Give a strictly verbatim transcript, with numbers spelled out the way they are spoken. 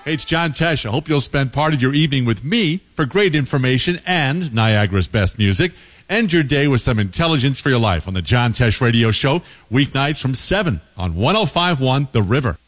Hey, it's John Tesh. I hope you'll spend part of your evening with me for great information and Niagara's best music. End your day with some intelligence for your life on the John Tesh Radio Show, weeknights from seven on one oh five point one The River.